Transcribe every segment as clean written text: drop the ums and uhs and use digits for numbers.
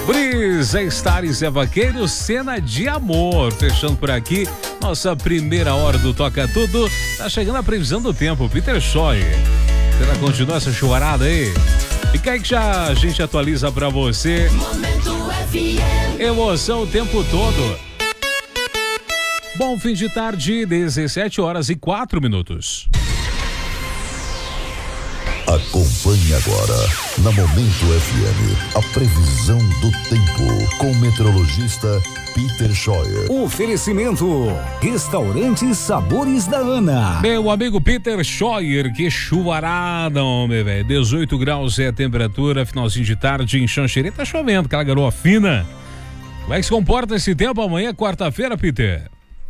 Brisa, Stares e Vaqueiro, Cena de Amor. Fechando por aqui, nossa primeira hora do Toca Tudo. Tá chegando a previsão do tempo, Peter Scheuer. Será que continua essa chuvarada aí? Fica aí que já a gente atualiza pra você. Momento FM. Emoção o tempo todo. Bom fim de tarde, 17h04. Acompanhe agora, na Momento FM, a previsão do tempo, com o meteorologista Peter Scheuer. Oferecimento, Restaurante Sabores da Ana. Meu amigo Peter Scheuer, que chuvarada, homem, velho. 18 graus é a temperatura, finalzinho de tarde em Xanxerê, tá chovendo, aquela garoa fina. Como é que se comporta esse tempo amanhã, quarta-feira, Peter?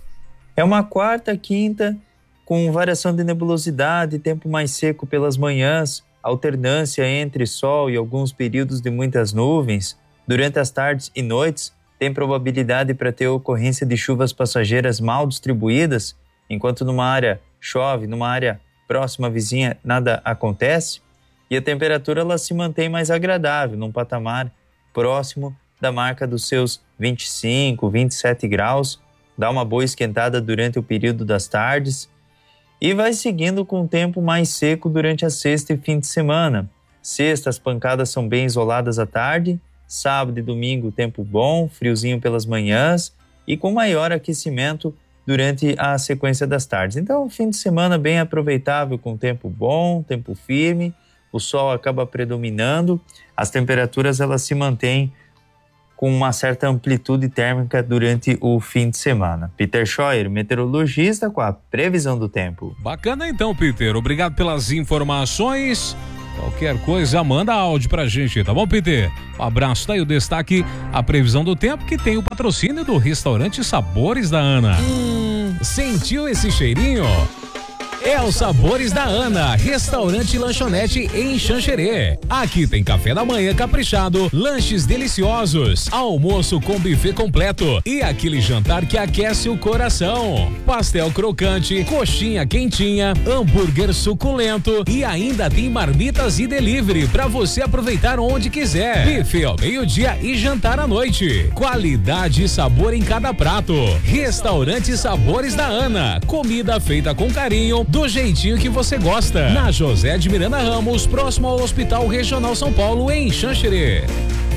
É uma quarta, quinta, com variação de nebulosidade, tempo mais seco pelas manhãs, alternância entre sol e alguns períodos de muitas nuvens. Durante as tardes e noites, tem probabilidade para ter ocorrência de chuvas passageiras mal distribuídas, enquanto numa área chove, numa área próxima vizinha nada acontece, e a temperatura ela se mantém mais agradável, num patamar próximo da marca dos seus 25, 27 graus, dá uma boa esquentada durante o período das tardes, e vai seguindo com o tempo mais seco durante a sexta e fim de semana. Sexta, as pancadas são bem isoladas à tarde. Sábado e domingo, tempo bom, friozinho pelas manhãs e com maior aquecimento durante a sequência das tardes. Então, fim de semana bem aproveitável, com tempo bom, tempo firme. O sol acaba predominando. As temperaturas elas se mantêm com uma certa amplitude térmica durante o fim de semana. Peter Scheuer, meteorologista, com a previsão do tempo. Bacana então, Peter. Obrigado pelas informações. Qualquer coisa, manda áudio pra gente, tá bom, Peter? Um abraço, tá aí o destaque, a previsão do tempo, que tem o patrocínio do Restaurante Sabores da Ana. Sentiu esse cheirinho? É os Sabores da Ana, restaurante e lanchonete em Xanxerê. Aqui tem café da manhã caprichado, lanches deliciosos, almoço com buffet completo e aquele jantar que aquece o coração. Pastel crocante, coxinha quentinha, hambúrguer suculento e ainda tem marmitas e delivery para você aproveitar onde quiser. Buffet ao meio-dia e jantar à noite. Qualidade e sabor em cada prato. Restaurante Sabores da Ana, comida feita com carinho, do jeitinho que você gosta. Na José de Miranda Ramos, próximo ao Hospital Regional São Paulo, em Xanxerê.